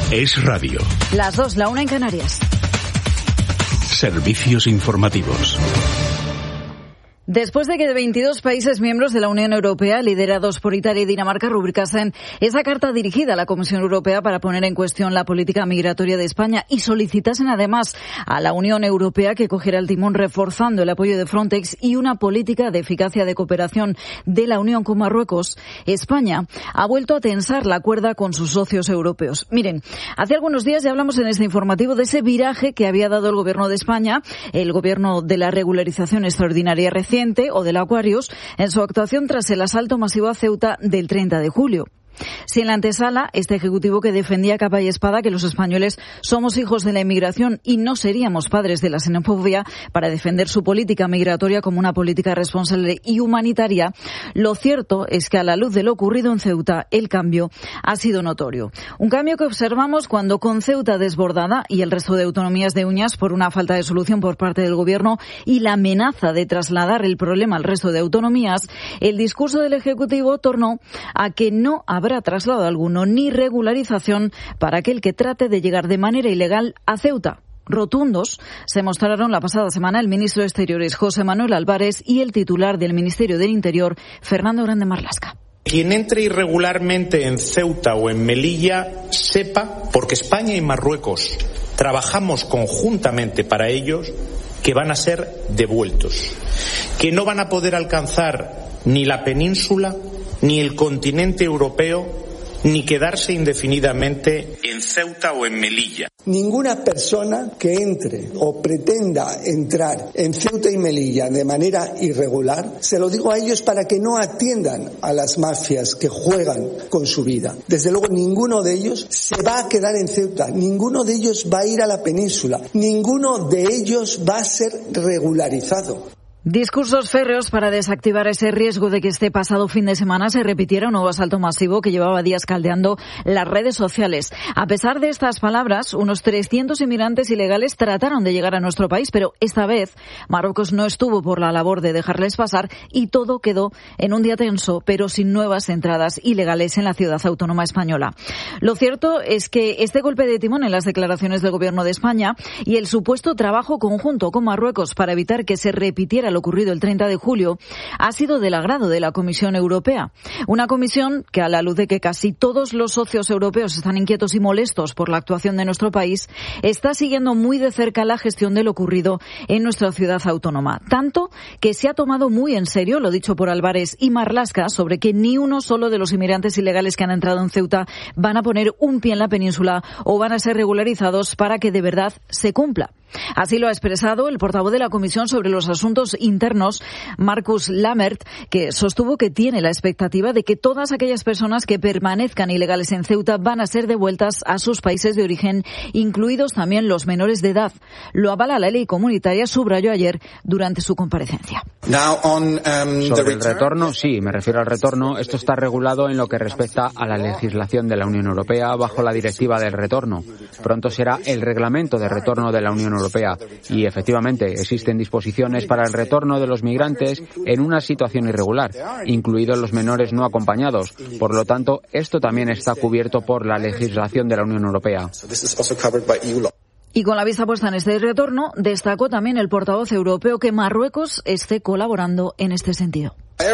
Es radio. Las 2, la 1 en Canarias. Servicios informativos. Después de que 22 países miembros de la Unión Europea, liderados por Italia y Dinamarca, rubricasen esa carta dirigida a la Comisión Europea para poner en cuestión la política migratoria de España y solicitasen además a la Unión Europea que cogiera el timón reforzando el apoyo de Frontex y una política de eficacia de cooperación de la Unión con Marruecos, España ha vuelto a tensar la cuerda con sus socios europeos. Miren, hace algunos días ya hablamos en este informativo de ese viraje que había dado el Gobierno de España, el Gobierno de la regularización extraordinaria reciente, o del Aquarius, en su actuación tras el asalto masivo a Ceuta del 30 de julio. Si en la antesala, este ejecutivo que defendía capa y espada que los españoles somos hijos de la inmigración y no seríamos padres de la xenofobia para defender su política migratoria como una política responsable y humanitaria, lo cierto es que a la luz de lo ocurrido en Ceuta, el cambio ha sido notorio. Un cambio que observamos cuando con Ceuta desbordada y el resto de autonomías de uñas por una falta de solución por parte del Gobierno y la amenaza de trasladar el problema al resto de autonomías, el discurso del Ejecutivo tornó a que no habrá traslado alguno ni regularización para aquel que trate de llegar de manera ilegal a Ceuta. Rotundos se mostraron la pasada semana el ministro de Exteriores José Manuel Álvarez y el titular del Ministerio del Interior Fernando Grande Marlaska. Quien entre irregularmente en Ceuta o en Melilla sepa, porque España y Marruecos trabajamos conjuntamente para ellos, que van a ser devueltos, que no van a poder alcanzar ni la península ni el continente europeo, ni quedarse indefinidamente en Ceuta o en Melilla. Ninguna persona que entre o pretenda entrar en Ceuta y Melilla de manera irregular, se lo digo a ellos para que no atiendan a las mafias que juegan con su vida. Desde luego ninguno de ellos se va a quedar en Ceuta, ninguno de ellos va a ir a la península, ninguno de ellos va a ser regularizado. Discursos férreos para desactivar ese riesgo de que este pasado fin de semana se repitiera un nuevo asalto masivo que llevaba días caldeando las redes sociales. A pesar de estas palabras, unos 300 inmigrantes ilegales trataron de llegar a nuestro país, pero esta vez Marruecos no estuvo por la labor de dejarles pasar y todo quedó en un día tenso, pero sin nuevas entradas ilegales en la ciudad autónoma española. Lo cierto es que este golpe de timón en las declaraciones del Gobierno de España y el supuesto trabajo conjunto con Marruecos para evitar que se repitiera lo ocurrido el 30 de julio ha sido del agrado de la Comisión Europea. Una comisión que, a la luz de que casi todos los socios europeos están inquietos y molestos por la actuación de nuestro país, está siguiendo muy de cerca la gestión de lo ocurrido en nuestra ciudad autónoma. Tanto que se ha tomado muy en serio lo dicho por Álvarez y Marlaska sobre que ni uno solo de los inmigrantes ilegales que han entrado en Ceuta van a poner un pie en la península o van a ser regularizados para que de verdad se cumpla. Así lo ha expresado el portavoz de la Comisión sobre los Asuntos Internos, Marcus Lammert, que sostuvo que tiene la expectativa de que todas aquellas personas que permanezcan ilegales en Ceuta van a ser devueltas a sus países de origen, incluidos también los menores de edad. Lo avala la ley comunitaria, subrayó ayer durante su comparecencia. Sobre el retorno, sí, me refiero al retorno. Esto está regulado en lo que respecta a la legislación de la Unión Europea bajo la Directiva del Retorno. Pronto será el Reglamento de Retorno de la Unión Europea y, efectivamente, existen disposiciones para el retorno de los migrantes en una situación irregular, incluidos los menores no acompañados. Por lo tanto, esto también está cubierto por la legislación de la Unión Europea. Y con la vista puesta en este retorno, destacó también el portavoz europeo que Marruecos esté colaborando en este sentido.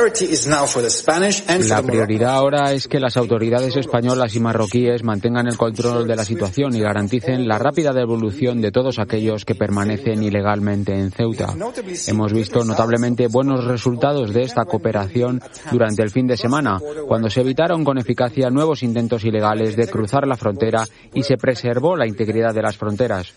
La prioridad ahora es que las autoridades españolas y marroquíes mantengan el control de la situación y garanticen la rápida devolución de todos aquellos que permanecen ilegalmente en Ceuta. Hemos visto notablemente buenos resultados de esta cooperación durante el fin de semana, cuando se evitaron con eficacia nuevos intentos ilegales de cruzar la frontera y se preservó la integridad de las fronteras.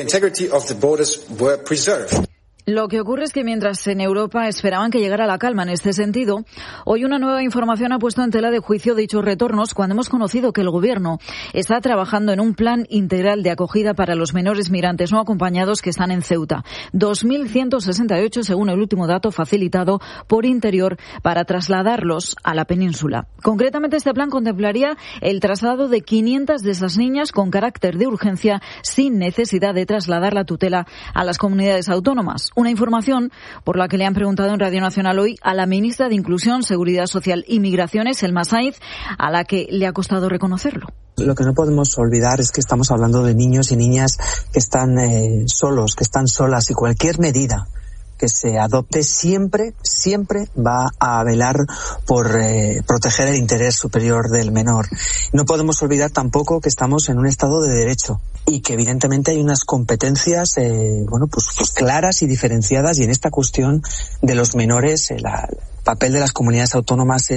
Lo que ocurre es que mientras en Europa esperaban que llegara la calma en este sentido, hoy una nueva información ha puesto en tela de juicio dichos retornos cuando hemos conocido que el Gobierno está trabajando en un plan integral de acogida para los menores migrantes no acompañados que están en Ceuta. 2.168 según el último dato facilitado por Interior para trasladarlos a la península. Concretamente, este plan contemplaría el traslado de 500 de esas niñas con carácter de urgencia sin necesidad de trasladar la tutela a las comunidades autónomas. Una información por la que le han preguntado en Radio Nacional hoy a la ministra de Inclusión, Seguridad Social y Migraciones, Elma Sainz, a la que le ha costado reconocerlo. Lo que no podemos olvidar es que estamos hablando de niños y niñas que están solos, que están solas, y cualquier medida que se adopte siempre va a velar por proteger el interés superior del menor. No podemos olvidar tampoco que estamos en un Estado de Derecho y que evidentemente hay unas competencias pues claras y diferenciadas, y en esta cuestión de los menores el papel de las comunidades autónomas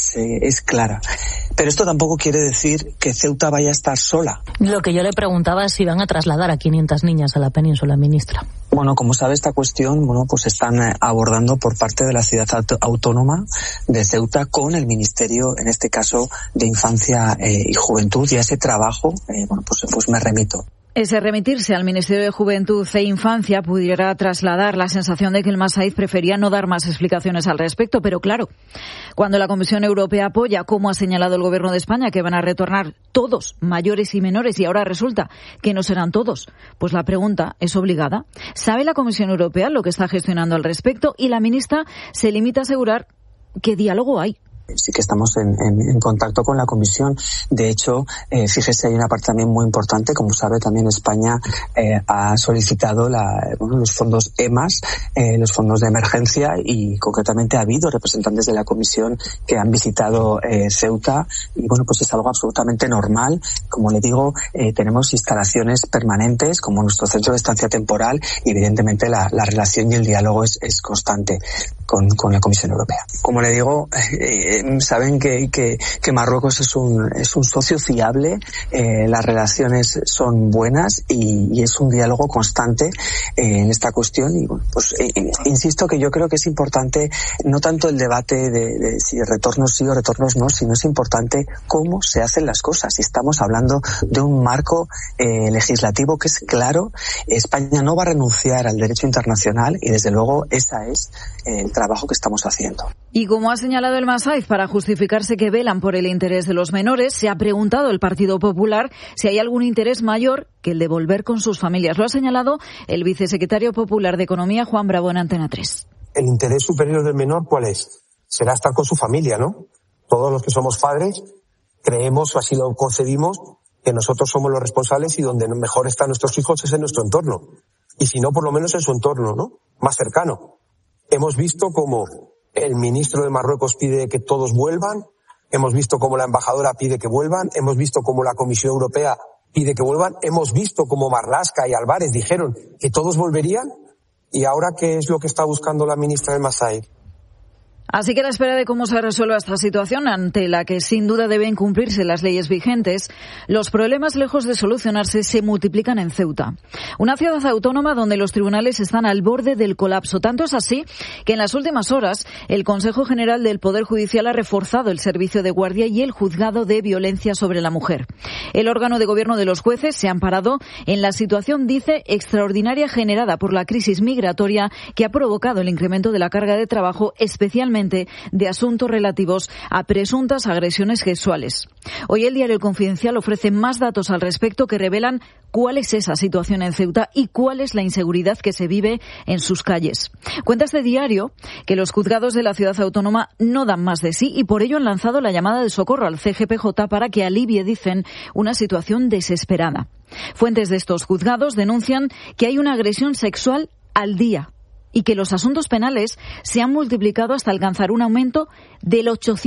es clara. Pero esto tampoco quiere decir que Ceuta vaya a estar sola. Lo que yo le preguntaba es si van a trasladar a 500 niñas a la península, ministra. Bueno, como sabe, esta cuestión, pues están abordando por parte de la ciudad autónoma de Ceuta con el Ministerio, en este caso, de Infancia y Juventud, y a ese trabajo, pues me remito. Ese remitirse al Ministerio de Juventud e Infancia pudiera trasladar la sensación de que el Massaid prefería no dar más explicaciones al respecto, pero claro, cuando la Comisión Europea apoya, como ha señalado el Gobierno de España, que van a retornar todos, mayores y menores, y ahora resulta que no serán todos, pues la pregunta es obligada. ¿Sabe la Comisión Europea lo que está gestionando al respecto? Y la ministra se limita a asegurar que diálogo hay. Sí que estamos en contacto con la Comisión. De hecho, fíjese, hay una parte también muy importante. Como sabe, también España ha solicitado los fondos EMAS, los fondos de emergencia, y concretamente ha habido representantes de la Comisión que han visitado Ceuta, y pues es algo absolutamente normal. Como le digo, tenemos instalaciones permanentes como nuestro centro de estancia temporal, y evidentemente la relación y el diálogo es constante con la Comisión Europea. Como le digo, saben que Marruecos es un socio fiable, las relaciones son buenas y es un diálogo constante en esta cuestión, y insisto que yo creo que es importante no tanto el debate de si retornos sí o retornos no, sino es importante cómo se hacen las cosas. Y estamos hablando de un marco legislativo que es claro. España no va a renunciar al derecho internacional, y desde luego esa es el trabajo que estamos haciendo. Y como ha señalado el Massaid, para justificarse que velan por el interés de los menores, se ha preguntado el Partido Popular si hay algún interés mayor que el de volver con sus familias. Lo ha señalado el vicesecretario popular de Economía, Juan Bravo, en Antena 3. El interés superior del menor, ¿cuál es? Será estar con su familia, ¿no? Todos los que somos padres creemos, o así lo concebimos, que nosotros somos los responsables, y donde mejor están nuestros hijos es en nuestro entorno. Y si no, por lo menos en su entorno, ¿no? Más cercano. Hemos visto cómo el ministro de Marruecos pide que todos vuelvan, hemos visto cómo la embajadora pide que vuelvan, hemos visto cómo la Comisión Europea pide que vuelvan, hemos visto cómo Marlaska y Álvarez dijeron que todos volverían, y ahora ¿qué es lo que está buscando la ministra del Massaid? Así que a la espera de cómo se resuelva esta situación, ante la que sin duda deben cumplirse las leyes vigentes, los problemas, lejos de solucionarse, se multiplican en Ceuta. Una ciudad autónoma donde los tribunales están al borde del colapso. Tanto es así que en las últimas horas el Consejo General del Poder Judicial ha reforzado el servicio de guardia y el juzgado de violencia sobre la mujer. El órgano de gobierno de los jueces se ha amparado en la situación, dice, extraordinaria generada por la crisis migratoria que ha provocado el incremento de la carga de trabajo, especialmente de asuntos relativos a presuntas agresiones sexuales. Hoy el diario El Confidencial ofrece más datos al respecto que revelan cuál es esa situación en Ceuta y cuál es la inseguridad que se vive en sus calles. Cuenta este diario que los juzgados de la ciudad autónoma no dan más de sí, y por ello han lanzado la llamada de socorro al CGPJ para que alivie, dicen, una situación desesperada. Fuentes de estos juzgados denuncian que hay una agresión sexual al día y que los asuntos penales se han multiplicado hasta alcanzar un aumento del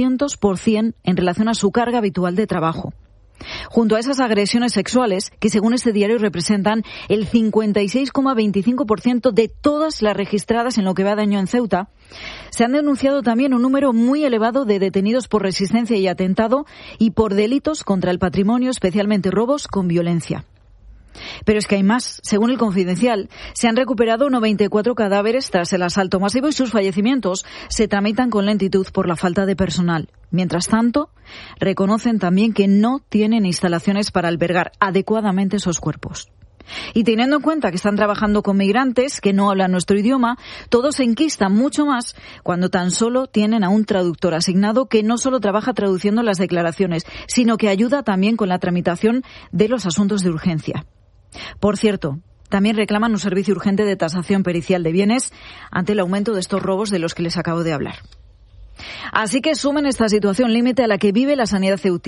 800% en relación a su carga habitual de trabajo. Junto a esas agresiones sexuales, que según este diario representan el 56,25% de todas las registradas en lo que va de año en Ceuta, se han denunciado también un número muy elevado de detenidos por resistencia y atentado y por delitos contra el patrimonio, especialmente robos con violencia. Pero es que hay más. Según El Confidencial, se han recuperado 94 cadáveres tras el asalto masivo, y sus fallecimientos se tramitan con lentitud por la falta de personal. Mientras tanto, reconocen también que no tienen instalaciones para albergar adecuadamente esos cuerpos. Y teniendo en cuenta que están trabajando con migrantes que no hablan nuestro idioma, todos se enquistan mucho más cuando tan solo tienen a un traductor asignado que no solo trabaja traduciendo las declaraciones, sino que ayuda también con la tramitación de los asuntos de urgencia. Por cierto, también reclaman un servicio urgente de tasación pericial de bienes ante el aumento de estos robos de los que les acabo de hablar. Así que sumen esta situación límite a la que vive la sanidad ceutí.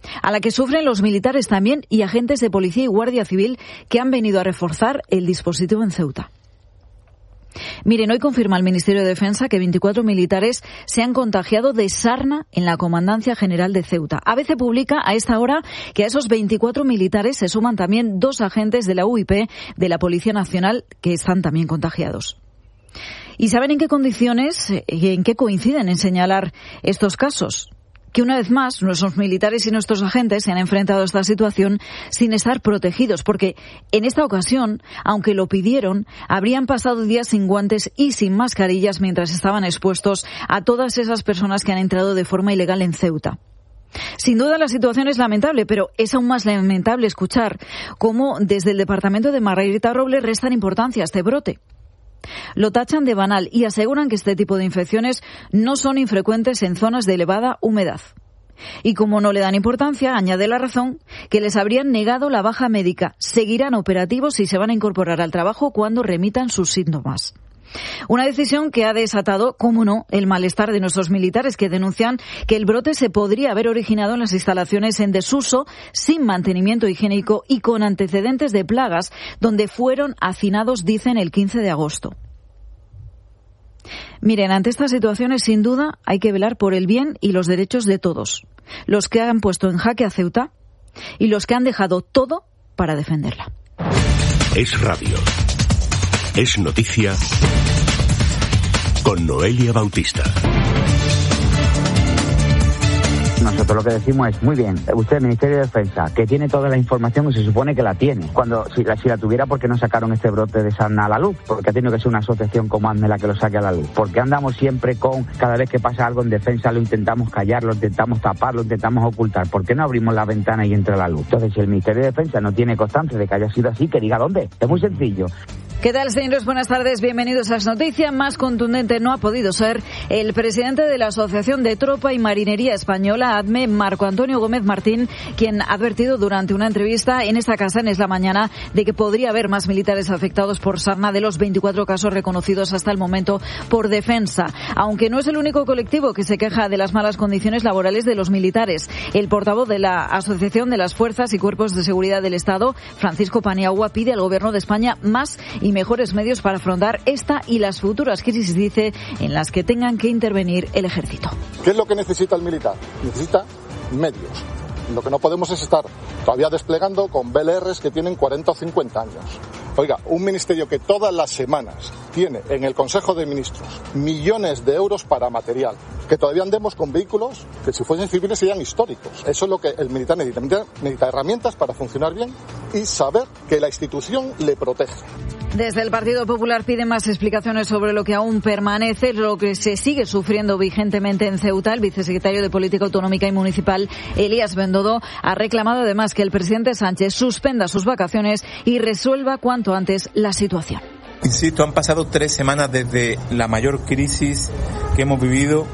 a la que sufren los militares también y agentes de policía y guardia civil que han venido a reforzar el dispositivo en Ceuta. Miren, hoy confirma el Ministerio de Defensa que 24 militares se han contagiado de sarna en la Comandancia General de Ceuta. ABC publica a esta hora que a esos 24 militares se suman también 2 agentes de la UIP de la Policía Nacional que están también contagiados. ¿Y saben en qué condiciones y en qué coinciden en señalar estos casos? Que una vez más nuestros militares y nuestros agentes se han enfrentado a esta situación sin estar protegidos, porque en esta ocasión, aunque lo pidieron, habrían pasado días sin guantes y sin mascarillas mientras estaban expuestos a todas esas personas que han entrado de forma ilegal en Ceuta. Sin duda la situación es lamentable, pero es aún más lamentable escuchar cómo desde el departamento de Margarita Robles restan importancia a este brote. Lo tachan de banal y aseguran que este tipo de infecciones no son infrecuentes en zonas de elevada humedad. Y como no le dan importancia, añade la razón que les habrían negado la baja médica. Seguirán operativos y se van a incorporar al trabajo cuando remitan sus síntomas. Una decisión que ha desatado, cómo no, el malestar de nuestros militares que denuncian que el brote se podría haber originado en las instalaciones en desuso, sin mantenimiento higiénico y con antecedentes de plagas, donde fueron hacinados, dicen, el 15 de agosto. Miren, ante estas situaciones, sin duda, hay que velar por el bien y los derechos de todos, los que han puesto en jaque a Ceuta y los que han dejado todo para defenderla. Es radio. Es noticia con Noelia Bautista. Nosotros lo que decimos es, muy bien, usted, el Ministerio de Defensa, que tiene toda la información y se supone que la tiene. Cuando si la tuviera, ¿por qué no sacaron este brote de sarna a la luz? Porque ha tenido que ser una asociación como ADME la que lo saque a la luz. Porque andamos siempre con, cada vez que pasa algo en defensa, lo intentamos callar, lo intentamos tapar, lo intentamos ocultar. ¿Por qué no abrimos la ventana y entra la luz? Entonces, si el Ministerio de Defensa no tiene constancia de que haya sido así, que diga dónde. Es muy sencillo. ¿Qué tal, señores? Buenas tardes, bienvenidos a las noticias. Más contundente no ha podido ser el presidente de la Asociación de Tropa y Marinería Española, ADME, Marco Antonio Gómez Martín, quien ha advertido durante una entrevista en esta casa en Es la Mañana de que podría haber más militares afectados por sarna de los 24 casos reconocidos hasta el momento por Defensa. Aunque no es el único colectivo que se queja de las malas condiciones laborales de los militares. El portavoz de la Asociación de las Fuerzas y Cuerpos de Seguridad del Estado, Francisco Paniagua, pide al Gobierno de España más y mejores medios para afrontar esta y las futuras crisis, dice, en las que tengan que intervenir el Ejército. ¿Qué es lo que necesita el militar? Necesita medios. Lo que no podemos es estar todavía desplegando con BLRs que tienen 40 o 50 años. Oiga, un ministerio que todas las semanas tiene en el Consejo de Ministros millones de euros para material, que todavía andemos con vehículos que si fuesen civiles serían históricos. Eso es lo que el militar necesita. Necesita herramientas para funcionar bien y saber que la institución le protege. Desde el Partido Popular piden más explicaciones sobre lo que aún permanece, lo que se sigue sufriendo vigentemente en Ceuta. El vicesecretario de Política Autonómica y Municipal, Elías Bendodo, ha reclamado además que el presidente Sánchez suspenda sus vacaciones y resuelva cuanto antes la situación. Insisto, han pasado 3 semanas desde la mayor crisis que hemos vivido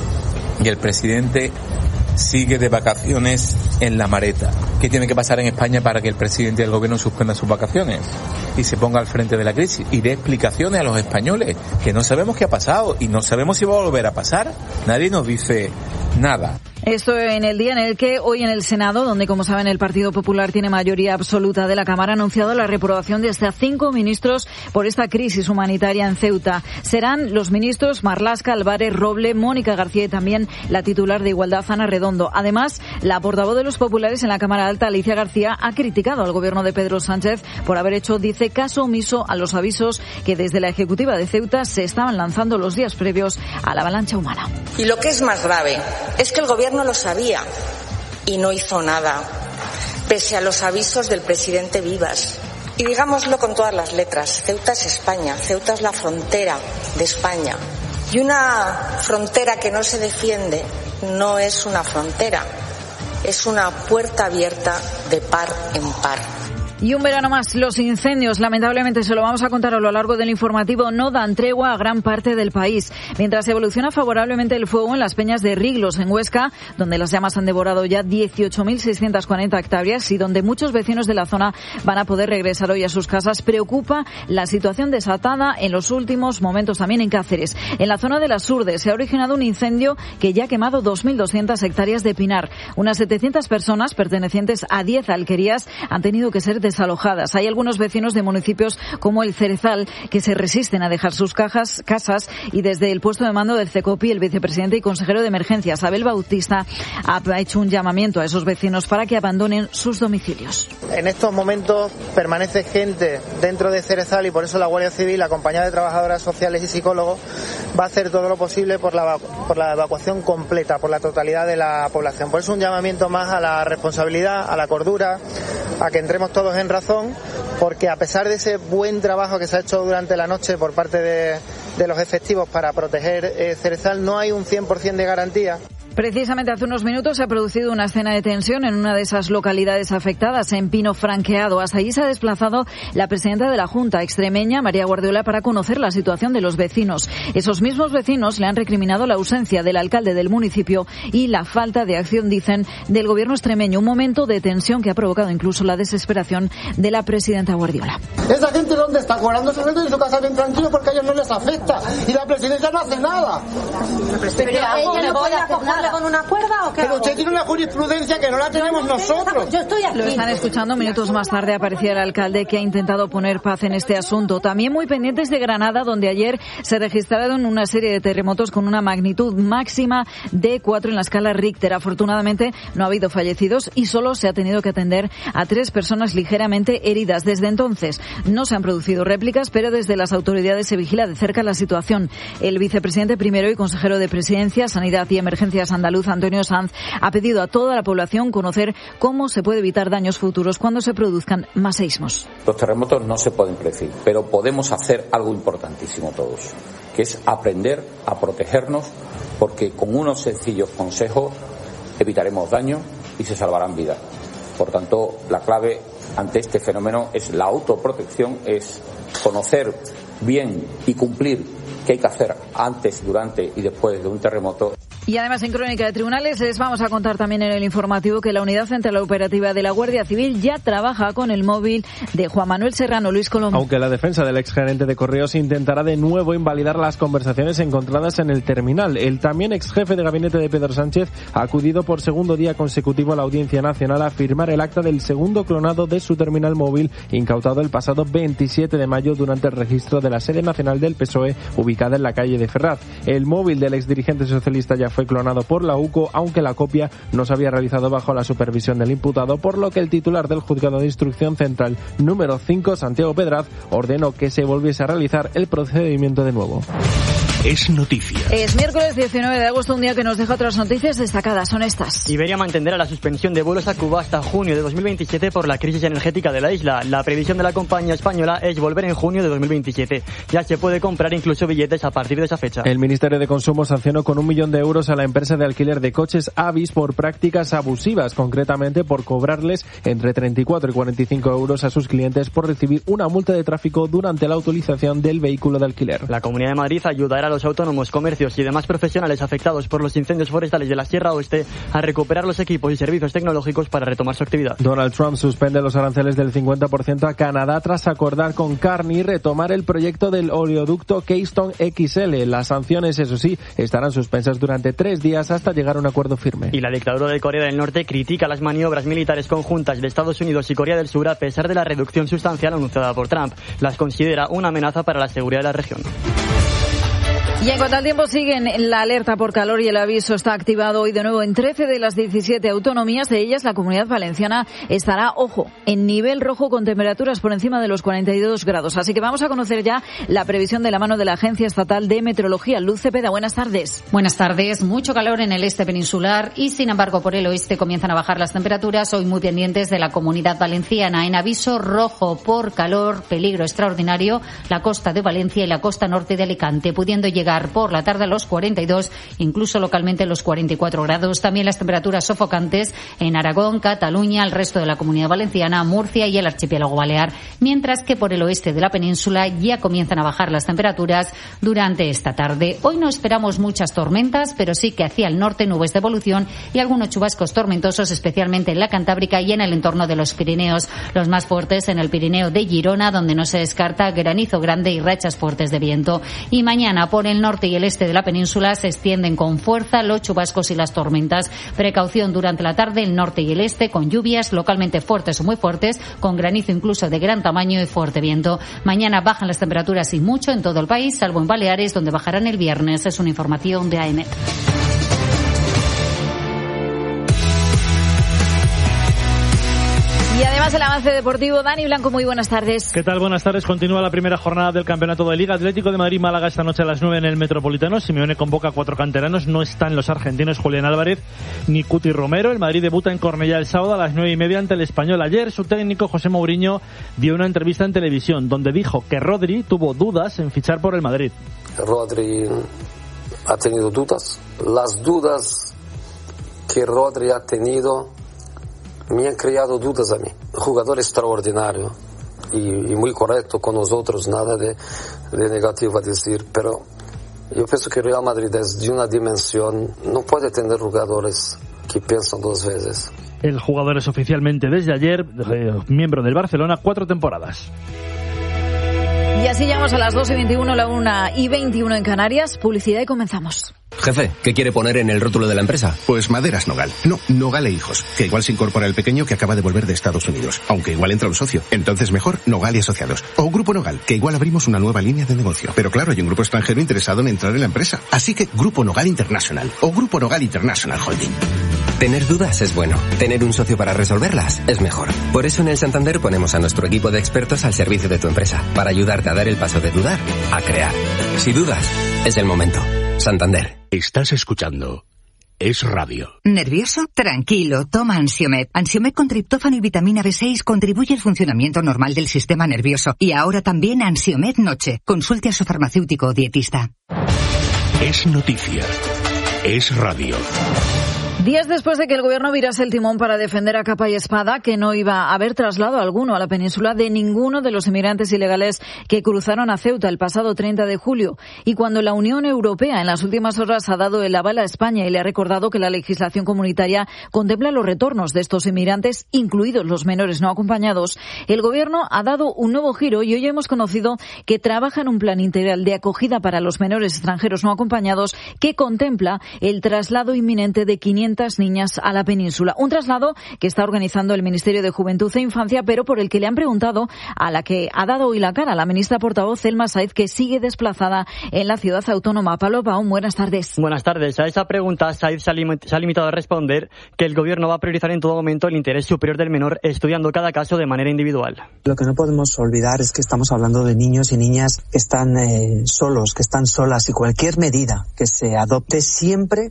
y el presidente sigue de vacaciones en la maleta. ¿Qué tiene que pasar en España para que el presidente del gobierno suspenda sus vacaciones y se ponga al frente de la crisis y dé explicaciones a los españoles, que no sabemos qué ha pasado y no sabemos si va a volver a pasar? Nadie nos dice nada. Esto en el día en el que hoy en el Senado, donde como saben el Partido Popular tiene mayoría absoluta de la Cámara, ha anunciado la reprobación de hasta 5 ministros por esta crisis humanitaria en Ceuta. Serán los ministros Marlaska, Álvarez, Roble, Mónica García y también la titular de Igualdad, Ana Redondo. Además, la portavoz de los populares en la Cámara Alta, Alicia García, ha criticado al gobierno de Pedro Sánchez por haber hecho, dice, caso omiso a los avisos que desde la Ejecutiva de Ceuta se estaban lanzando los días previos a la avalancha humana. Y lo que es más grave es que el gobierno lo sabía y no hizo nada, pese a los avisos del presidente Vivas. Y digámoslo con todas las letras, Ceuta es España, Ceuta es la frontera de España. Y una frontera que no se defiende no es una frontera, es una puerta abierta de par en par. Y un verano más. Los incendios, lamentablemente, se lo vamos a contar a lo largo del informativo, no dan tregua a gran parte del país. Mientras evoluciona favorablemente el fuego en las peñas de Riglos, en Huesca, donde las llamas han devorado ya 18.640 hectáreas y donde muchos vecinos de la zona van a poder regresar hoy a sus casas, preocupa la situación desatada en los últimos momentos también en Cáceres. En la zona de las Urdes se ha originado un incendio que ya ha quemado 2.200 hectáreas de pinar. Unas 700 personas pertenecientes a 10 alquerías han tenido que ser desalojadas. Hay algunos vecinos de municipios como el Cerezal que se resisten a dejar sus casas, y desde el puesto de mando del CECOPI, el vicepresidente y consejero de Emergencias, Abel Bautista, ha hecho un llamamiento a esos vecinos para que abandonen sus domicilios. En estos momentos permanece gente dentro de Cerezal y por eso la Guardia Civil, acompañada de trabajadoras sociales y psicólogos, va a hacer todo lo posible por la evacuación completa, por la totalidad de la población. Por eso un llamamiento más a la responsabilidad, a la cordura, a que entremos todos en razón, porque a pesar de ese buen trabajo que se ha hecho durante la noche por parte de los efectivos para proteger Cerezal, no hay un 100% de garantía. Precisamente hace unos minutos se ha producido una escena de tensión en una de esas localidades afectadas, en Pino Franqueado. Hasta allí se ha desplazado la presidenta de la Junta extremeña, María Guardiola, para conocer la situación de los vecinos. Esos mismos vecinos le han recriminado la ausencia del alcalde del municipio y la falta de acción, dicen, del gobierno extremeño. Un momento de tensión que ha provocado incluso la desesperación de la presidenta Guardiola. ¿Esa gente dónde está? Cobrando su renta en su casa bien tranquilo porque a ellos no les afecta. Y la presidenta no hace nada. Pero ella no puede hacer nada. ¿Con una cuerda o qué? Pero usted tiene una jurisprudencia que no la tenemos nosotros. Yo estoy aquí. Lo están escuchando. Minutos más tarde aparecía el alcalde que ha intentado poner paz en este asunto. También muy pendientes de Granada, donde ayer se registraron una serie de terremotos con una magnitud máxima de 4 en la escala Richter. Afortunadamente no ha habido fallecidos y solo se ha tenido que atender a 3 personas ligeramente heridas. Desde entonces no se han producido réplicas, pero desde las autoridades se vigila de cerca la situación. El vicepresidente primero y consejero de Presidencia, Sanidad y Emergencias andaluz, Antonio Sanz, ha pedido a toda la población conocer cómo se puede evitar daños futuros cuando se produzcan más seísmos. Los terremotos no se pueden predecir, pero podemos hacer algo importantísimo todos, que es aprender a protegernos, porque con unos sencillos consejos evitaremos daño y se salvarán vidas. Por tanto, la clave ante este fenómeno es la autoprotección, es conocer bien y cumplir qué hay que hacer antes, durante y después de un terremoto. Y además, en Crónica de Tribunales, les vamos a contar también en el informativo que la Unidad Central Operativa de la Guardia Civil ya trabaja con el móvil de Juan Manuel Serrano. Luis Colombo. Aunque la defensa del exgerente de Correos intentará de nuevo invalidar las conversaciones encontradas en el terminal. El también exjefe de gabinete de Pedro Sánchez ha acudido por segundo día consecutivo a la Audiencia Nacional a firmar el acta del segundo clonado de su terminal móvil, incautado el pasado 27 de mayo durante el registro de la sede nacional del PSOE, ubicada en la calle de Ferraz. El móvil del exdirigente socialista ya fue clonado por la UCO, aunque la copia no se había realizado bajo la supervisión del imputado, por lo que el titular del Juzgado de Instrucción Central número 5, Santiago Pedraz, ordenó que se volviese a realizar el procedimiento de nuevo. Es noticia. Es miércoles 19 de agosto, un día que nos deja otras noticias destacadas. Son estas. Iberia mantendrá la suspensión de vuelos a Cuba hasta junio de 2027 por la crisis energética de la isla. La previsión de la compañía española es volver en junio de 2027. Ya se puede comprar incluso billetes a partir de esa fecha. El Ministerio de Consumo sancionó con 1 millón de euros a la empresa de alquiler de coches Avis por prácticas abusivas, concretamente por cobrarles entre 34 y 45 euros a sus clientes por recibir una multa de tráfico durante la utilización del vehículo de alquiler. La Comunidad de Madrid ayudará a los autónomos, comercios y demás profesionales afectados por los incendios forestales de la Sierra Oeste a recuperar los equipos y servicios tecnológicos para retomar su actividad. Donald Trump suspende los aranceles del 50% a Canadá tras acordar con Carney retomar el proyecto del oleoducto Keystone XL. Las sanciones, eso sí, estarán suspensas durante 3 días hasta llegar a un acuerdo firme. Y la dictadura de Corea del Norte critica las maniobras militares conjuntas de Estados Unidos y Corea del Sur a pesar de la reducción sustancial anunciada por Trump. Las considera una amenaza para la seguridad de la región. Y en cuanto al tiempo, siguen la alerta por calor y el aviso está activado hoy de nuevo en 13 de las 17 autonomías. De ellas, la Comunidad Valenciana estará, ojo, en nivel rojo con temperaturas por encima de los 42 grados. Así que vamos a conocer ya la previsión de la mano de la Agencia Estatal de Meteorología. Luz Cepeda, buenas tardes. Buenas tardes. Mucho calor en el este peninsular y, sin embargo, por el oeste comienzan a bajar las temperaturas. Hoy muy pendientes de la Comunidad Valenciana. En aviso rojo por calor, peligro extraordinario, la costa de Valencia y la costa norte de Alicante, pudiendo llegar llegar por la tarde a los 42, incluso localmente los 44 grados. También las temperaturas sofocantes en Aragón, Cataluña, el resto de la Comunidad Valenciana, Murcia y el archipiélago balear, mientras que por el oeste de la península ya comienzan a bajar las temperaturas durante esta tarde. Hoy no esperamos muchas tormentas, pero sí que hacia el norte nubes de evolución y algunos chubascos tormentosos, especialmente en la Cantábrica y en el entorno de los Pirineos. Los más fuertes en el Pirineo de Girona, donde no se descarta granizo grande y rachas fuertes de viento. Y mañana por el norte y el este de la península se extienden con fuerza los chubascos y las tormentas. Precaución durante la tarde el norte y el este con lluvias localmente fuertes o muy fuertes, con granizo incluso de gran tamaño y fuerte viento. Mañana bajan las temperaturas y mucho en todo el país, salvo en Baleares, donde bajarán el viernes. Es una información de AEMET. Y además el avance deportivo. Dani Blanco, muy buenas tardes. ¿Qué tal? Buenas tardes. Continúa la primera jornada del Campeonato de Liga. Atlético de Madrid-Málaga esta noche a las 9 en el Metropolitano. Simeone convoca a 4 canteranos. No están los argentinos Julián Álvarez ni Cuti Romero. El Madrid debuta en Cornellá el sábado a las 9:30 ante el Español. Ayer su técnico José Mourinho dio una entrevista en televisión donde dijo que Rodri tuvo dudas en fichar por el Madrid. Rodri ha tenido dudas. Las dudas que Rodri ha tenido me han creado dudas a mí. Jugador extraordinario y muy correcto con nosotros, nada de negativo a decir, pero yo pienso que Real Madrid es de una dimensión, no puede tener jugadores que piensan 2 veces. El jugador es oficialmente desde ayer miembro del Barcelona, 4 temporadas. Y así llegamos a las 2:21, la 1:21 en Canarias. Publicidad y comenzamos. Jefe, ¿qué quiere poner en el rótulo de la empresa? Pues Maderas Nogal. No, Nogal e Hijos. Que igual se incorpora el pequeño que acaba de volver de Estados Unidos. Aunque igual entra un socio. Entonces mejor Nogal y Asociados. O Grupo Nogal, que igual abrimos una nueva línea de negocio. Pero claro, hay un grupo extranjero interesado en entrar en la empresa. Así que Grupo Nogal International. O Grupo Nogal International Holding. Tener dudas es bueno. Tener un socio para resolverlas es mejor. Por eso en el Santander ponemos a nuestro equipo de expertos al servicio de tu empresa. Para ayudarte a dar el paso de dudar a crear. Si dudas, es el momento. Santander. Estás escuchando Es Radio. ¿Nervioso? Tranquilo, toma Ansiomed. Ansiomed con triptófano y vitamina B6 contribuye al funcionamiento normal del sistema nervioso. Y ahora también Ansiomed Noche. Consulte a su farmacéutico o dietista. Es noticia. Es Radio. Días después de que el gobierno virase el timón para defender a capa y espada que no iba a haber traslado alguno a la península de ninguno de los inmigrantes ilegales que cruzaron a Ceuta el pasado 30 de julio, y cuando la Unión Europea en las últimas horas ha dado el aval a España y le ha recordado que la legislación comunitaria contempla los retornos de estos inmigrantes, incluidos los menores no acompañados, el gobierno ha dado un nuevo giro y hoy hemos conocido que trabaja en un plan integral de acogida para los menores extranjeros no acompañados que contempla el traslado inminente de 500 niñas a la península. Un traslado que está organizando el Ministerio de Juventud e Infancia, pero por el que le han preguntado a la que ha dado hoy la cara, la ministra portavoz Zelma Said, que sigue desplazada en la ciudad autónoma. Pablo Baum, buenas tardes. Buenas tardes. A esa pregunta Said se ha limitado a responder que el gobierno va a priorizar en todo momento el interés superior del menor, estudiando cada caso de manera individual. Lo que no podemos olvidar es que estamos hablando de niños y niñas que están solos, que están solas, y cualquier medida que se adopte siempre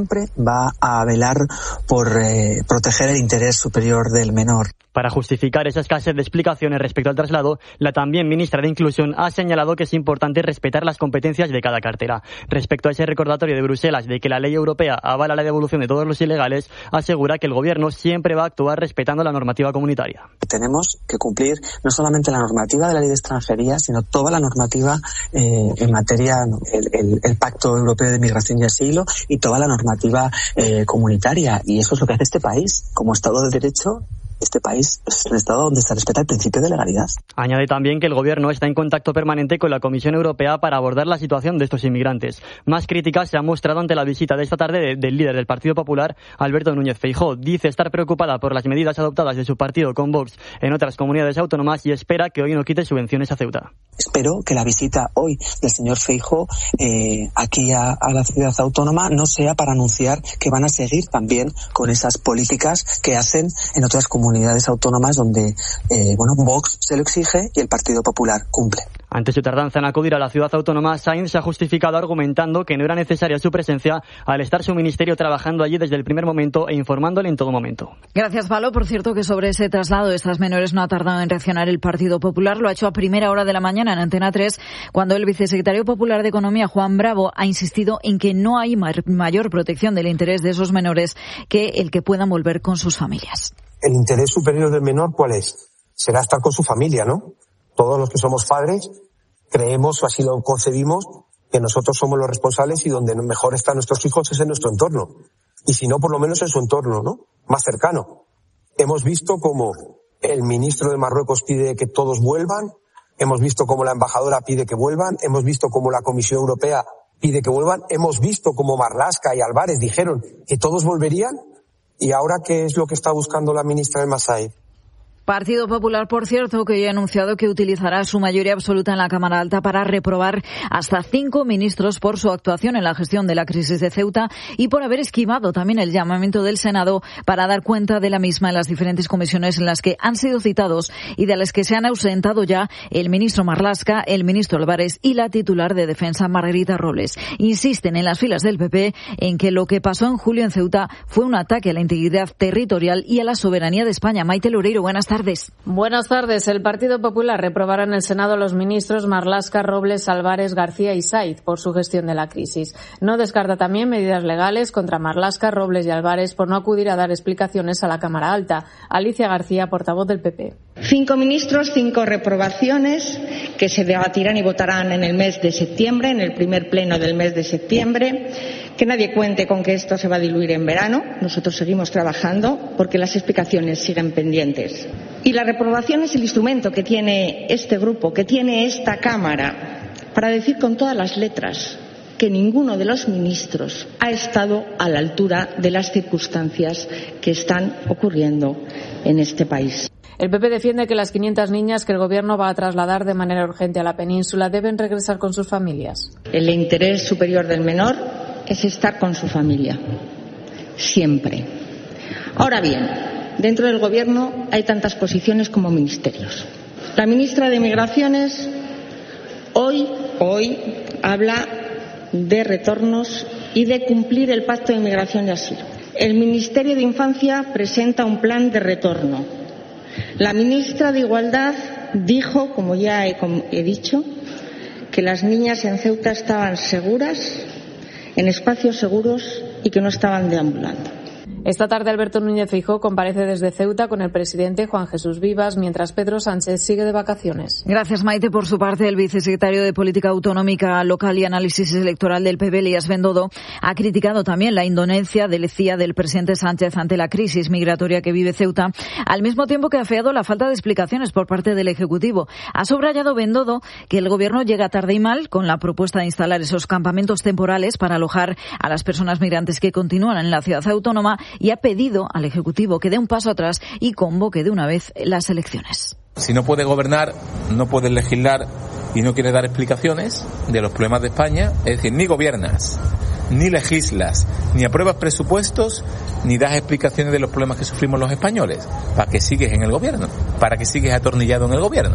va a velar por proteger el interés superior del menor. Para justificar esa escasez de explicaciones respecto al traslado, la también ministra de Inclusión ha señalado que es importante respetar las competencias de cada cartera. Respecto a ese recordatorio de Bruselas de que la ley europea avala la devolución de todos los ilegales, asegura que el gobierno siempre va a actuar respetando la normativa comunitaria. Tenemos que cumplir no solamente la normativa de la ley de extranjería, sino toda la normativa en materia, el Pacto Europeo de Migración y Asilo y toda la normativa comunitaria. Y eso es lo que hace este país. Como Estado de Derecho, este país es un Estado donde se respeta el principio de legalidad. Añade también que el gobierno está en contacto permanente con la Comisión Europea para abordar la situación de estos inmigrantes. Más críticas se han mostrado ante la visita de esta tarde del líder del Partido Popular, Alberto Núñez Feijóo. Dice estar preocupada por las medidas adoptadas de su partido con Vox en otras comunidades autónomas y espera que hoy no quite subvenciones a Ceuta. Espero que la visita hoy del señor Feijóo aquí a la ciudad autónoma no sea para anunciar que van a seguir también con esas políticas que hacen en otras comunidades autónomas donde Vox se lo exige y el Partido Popular cumple. Ante su tardanza en acudir a la ciudad autónoma, Sainz se ha justificado argumentando que no era necesaria su presencia al estar su ministerio trabajando allí desde el primer momento e informándole en todo momento. Gracias, Pablo. Por cierto, que sobre ese traslado de estas menores no ha tardado en reaccionar el Partido Popular. Lo ha hecho a primera hora de la mañana en Antena 3, cuando el vicesecretario popular de Economía, Juan Bravo, ha insistido en que no hay mayor protección del interés de esos menores que el que puedan volver con sus familias. El interés superior del menor, ¿cuál es? Será estar con su familia, ¿no? Todos los que somos padres creemos, o así lo concebimos, que nosotros somos los responsables y donde mejor están nuestros hijos es en nuestro entorno. Y si no, por lo menos en su entorno, ¿no? Más cercano. Hemos visto cómo el ministro de Marruecos pide que todos vuelvan, hemos visto cómo la embajadora pide que vuelvan, hemos visto cómo la Comisión Europea pide que vuelvan, hemos visto cómo Marlaska y Álvarez dijeron que todos volverían, y ahora ¿qué es lo que está buscando la ministra del Masai? Partido Popular, por cierto, que ya ha anunciado que utilizará su mayoría absoluta en la Cámara Alta para reprobar hasta 5 ministros por su actuación en la gestión de la crisis de Ceuta y por haber esquivado también el llamamiento del Senado para dar cuenta de la misma en las diferentes comisiones en las que han sido citados y de las que se han ausentado ya el ministro Marlaska, el ministro Álvarez y la titular de Defensa, Margarita Robles. Insisten en las filas del PP en que lo que pasó en julio en Ceuta fue un ataque a la integridad territorial y a la soberanía de España. Maite Loureiro, buenas tardes. Buenas tardes. El Partido Popular reprobará en el Senado a los ministros Marlaska, Robles, Álvarez, García y Saiz por su gestión de la crisis. No descarta también medidas legales contra Marlaska, Robles y Álvarez por no acudir a dar explicaciones a la Cámara Alta. Alicia García, portavoz del PP. 5 ministros, 5 reprobaciones que se debatirán y votarán en el mes de septiembre, en el primer pleno del mes de septiembre. Que nadie cuente con que esto se va a diluir en verano. Nosotros seguimos trabajando porque las explicaciones siguen pendientes. Y la reprobación es el instrumento que tiene este grupo, que tiene esta Cámara, para decir con todas las letras que ninguno de los ministros ha estado a la altura de las circunstancias que están ocurriendo en este país. El PP defiende que las 500 niñas que el Gobierno va a trasladar de manera urgente a la península deben regresar con sus familias. El interés superior del menor es estar con su familia, siempre. Ahora bien, dentro del Gobierno hay tantas posiciones como ministerios. La ministra de Migraciones hoy habla de retornos y de cumplir el Pacto de Migración y Asilo. El Ministerio de Infancia presenta un plan de retorno. La ministra de Igualdad dijo, como ya he dicho, que las niñas en Ceuta estaban seguras, en espacios seguros y que no estaban deambulando. Esta tarde Alberto Núñez Feijóo comparece desde Ceuta con el presidente Juan Jesús Vivas, mientras Pedro Sánchez sigue de vacaciones. Gracias, Maite. Por su parte, el vicesecretario de Política Autonómica Local y Análisis Electoral del PP, Elías Bendodo, ha criticado también la indolencia del presidente Sánchez ante la crisis migratoria que vive Ceuta, al mismo tiempo que ha afeado la falta de explicaciones por parte del Ejecutivo. Ha subrayado Bendodo que el Gobierno llega tarde y mal con la propuesta de instalar esos campamentos temporales para alojar a las personas migrantes que continúan en la ciudad autónoma, y ha pedido al Ejecutivo que dé un paso atrás y convoque de una vez las elecciones. Si no puede gobernar, no puede legislar y no quiere dar explicaciones de los problemas de España, es decir, ni gobiernas, ni legislas, ni apruebas presupuestos, ni das explicaciones de los problemas que sufrimos los españoles, ¿para qué sigues en el gobierno? ¿Para qué sigues atornillado en el gobierno?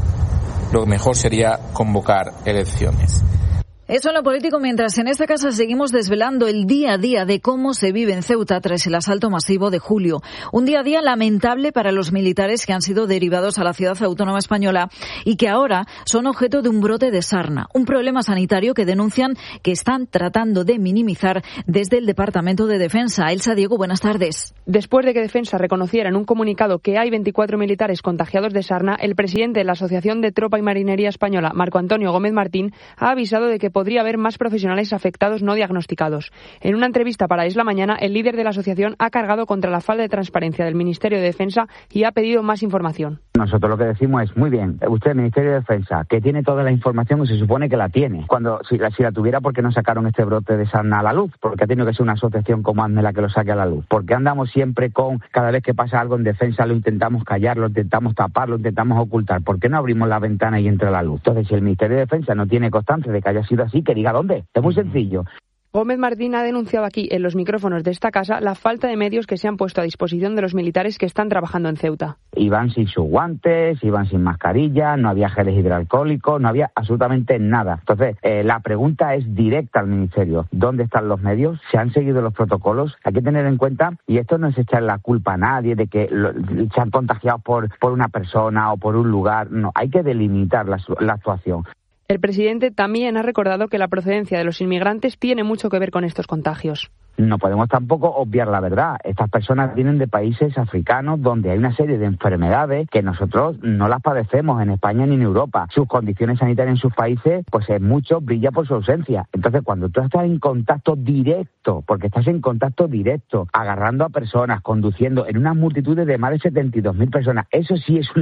Lo mejor sería convocar elecciones. Eso en lo político, mientras en esta casa seguimos desvelando el día a día de cómo se vive en Ceuta tras el asalto masivo de julio. Un día a día lamentable para los militares que han sido derivados a la ciudad autónoma española y que ahora son objeto de un brote de sarna, un problema sanitario que denuncian que están tratando de minimizar desde el Departamento de Defensa. Elsa Diego, buenas tardes. Después de que Defensa reconociera en un comunicado que hay 24 militares contagiados de sarna, el presidente de la Asociación de Tropa y Marinería Española, Marco Antonio Gómez Martín, ha avisado de que podría haber más profesionales afectados no diagnosticados. En una entrevista para Es la Mañana, el líder de la asociación ha cargado contra la falta de transparencia del Ministerio de Defensa y ha pedido más información. Nosotros lo que decimos es, muy bien, usted, Ministerio de Defensa, que tiene toda la información y se supone que la tiene. Si la tuviera, ¿por qué no sacaron este brote de sarna a la luz? Porque ha tenido que ser una asociación como ANME la que lo saque a la luz. Porque andamos siempre cada vez que pasa algo en defensa lo intentamos callar, lo intentamos tapar, lo intentamos ocultar. ¿Por qué no abrimos la ventana y entra la luz? Entonces, si el Ministerio de Defensa no tiene constancia de que haya sido así, que diga dónde. Es muy sencillo. Gómez Martín ha denunciado aquí, en los micrófonos de esta casa, la falta de medios que se han puesto a disposición de los militares que están trabajando en Ceuta. Iban sin sus guantes, iban sin mascarilla, no había geles hidroalcohólicos, no había absolutamente nada. Entonces, la pregunta es directa al Ministerio. ¿Dónde están los medios? ¿Se han seguido los protocolos? Hay que tener en cuenta, y esto no es echar la culpa a nadie de que se han contagiado por una persona o por un lugar. No, hay que delimitar la actuación. El presidente también ha recordado que la procedencia de los inmigrantes tiene mucho que ver con estos contagios. No podemos tampoco obviar la verdad. Estas personas vienen de países africanos donde hay una serie de enfermedades que nosotros no las padecemos en España ni en Europa. Sus condiciones sanitarias en sus países, pues en muchos brilla por su ausencia. Entonces, cuando tú estás en contacto directo, porque estás en contacto directo, agarrando a personas, conduciendo en unas multitudes de más de 72.000 personas, eso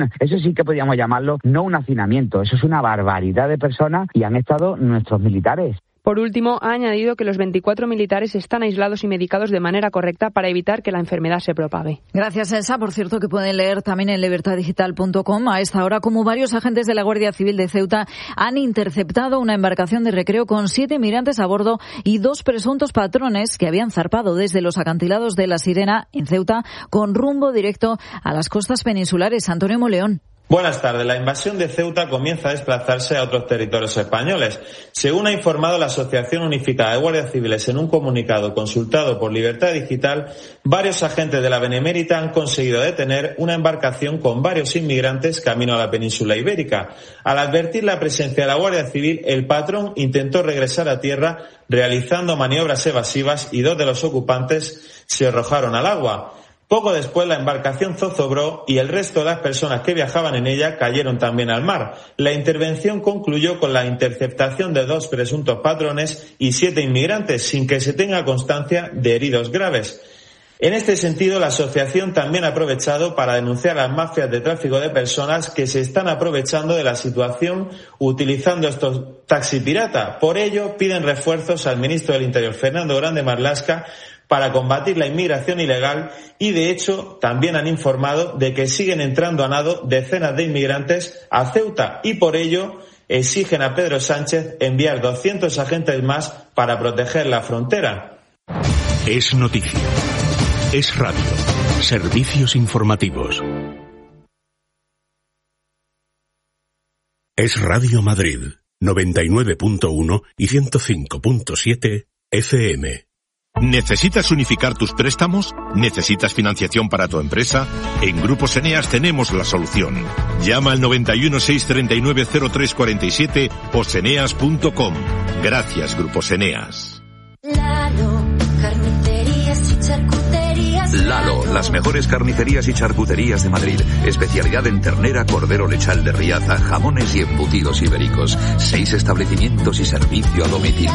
sí que podríamos llamarlo no un hacinamiento, eso es una barbaridad de personas y han estado nuestros militares. Por último, ha añadido que los 24 militares están aislados y medicados de manera correcta para evitar que la enfermedad se propague. Gracias, Elsa. Por cierto, que pueden leer también en libertadigital.com a esta hora cómo varios agentes de la Guardia Civil de Ceuta han interceptado una embarcación de recreo con 7 migrantes a bordo y 2 presuntos patrones que habían zarpado desde los acantilados de La Sirena, en Ceuta, con rumbo directo a las costas peninsulares. Antonio Moleón. Buenas tardes. La invasión de Ceuta comienza a desplazarse a otros territorios españoles. Según ha informado la Asociación Unificada de Guardias Civiles en un comunicado consultado por Libertad Digital, varios agentes de la Benemérita han conseguido detener una embarcación con varios inmigrantes camino a la península ibérica. Al advertir la presencia de la Guardia Civil, el patrón intentó regresar a tierra realizando maniobras evasivas y 2 de los ocupantes se arrojaron al agua. Poco después la embarcación zozobró y el resto de las personas que viajaban en ella cayeron también al mar. La intervención concluyó con la interceptación de 2 presuntos patrones y 7 inmigrantes, sin que se tenga constancia de heridos graves. En este sentido, la asociación también ha aprovechado para denunciar a las mafias de tráfico de personas que se están aprovechando de la situación utilizando estos taxi pirata. Por ello, piden refuerzos al ministro del Interior, Fernando Grande Marlaska, para combatir la inmigración ilegal y, de hecho, también han informado de que siguen entrando a nado decenas de inmigrantes a Ceuta y, por ello, exigen a Pedro Sánchez enviar 200 agentes más para proteger la frontera. Es noticia. Es radio. Servicios informativos. Es Radio Madrid, 99.1 y 105.7 FM. ¿Necesitas unificar tus préstamos? ¿Necesitas financiación para tu empresa? En Grupos Eneas tenemos la solución. Llama al 91 639 0347 o seneas.com. Gracias, Grupos Eneas. Lalo, las mejores carnicerías y charcuterías de Madrid. Especialidad en ternera, cordero lechal de Riaza, jamones y embutidos ibéricos. 6 establecimientos y servicio a domicilio.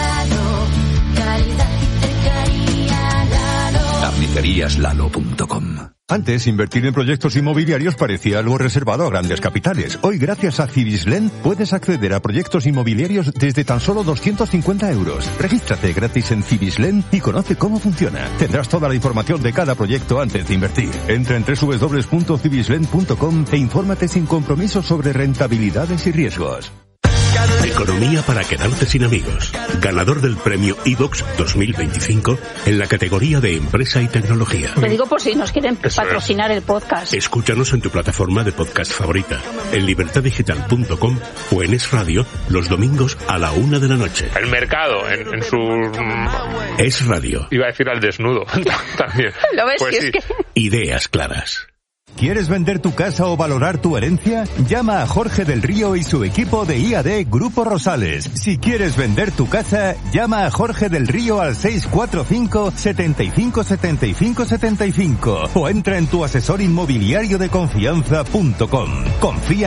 Carniceríaslalo.com. Antes, invertir en proyectos inmobiliarios parecía algo reservado a grandes capitales. Hoy, gracias a Civislend, puedes acceder a proyectos inmobiliarios desde tan solo 250 euros. Regístrate gratis en Civislend y conoce cómo funciona. Tendrás toda la información de cada proyecto antes de invertir. Entra en www.civislend.com e infórmate sin compromiso sobre rentabilidades y riesgos. Economía para quedarte sin amigos. Ganador del premio iVox 2025 en la categoría de Empresa y Tecnología. Te digo por si nos quieren patrocinar el podcast. Escúchanos en tu plataforma de podcast favorita, en libertadigital.com o en Es Radio los domingos a la 1 de la noche. El mercado en su... Es Radio. Iba a decir al desnudo también. ¿Lo ves? Pues sí. sí. Es que... Ideas claras. ¿Quieres vender tu casa o valorar tu herencia? Llama a Jorge del Río y su equipo de IAD Grupo Rosales. Si quieres vender tu casa, llama a Jorge del Río al 645 75 75 75 o entra en tuasesorinmobiliariodeconfianza.com. Confía